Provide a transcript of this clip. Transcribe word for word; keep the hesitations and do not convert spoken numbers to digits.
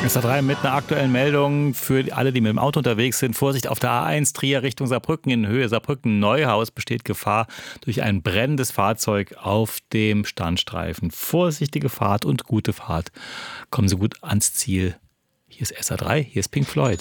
S A drei mit einer aktuellen Meldung für alle, die mit dem Auto unterwegs sind. Vorsicht auf der A eins Trier Richtung Saarbrücken in Höhe Saarbrücken-Neuhaus besteht Gefahr durch ein brennendes Fahrzeug auf dem Standstreifen. Vorsichtige Fahrt und gute Fahrt. Kommen Sie gut ans Ziel. Hier ist S A drei, hier ist Pink Floyd.